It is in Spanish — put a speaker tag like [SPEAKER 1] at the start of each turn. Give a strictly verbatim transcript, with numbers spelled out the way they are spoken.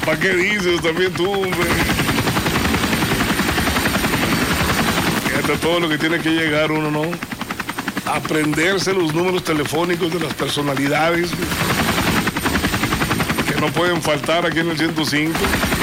[SPEAKER 1] ¿Para qué dices también tú, hombre? Fíjate todo lo que tiene que llegar uno, ¿no? Aprenderse los números telefónicos de las personalidades que no pueden faltar aquí en el ciento cinco.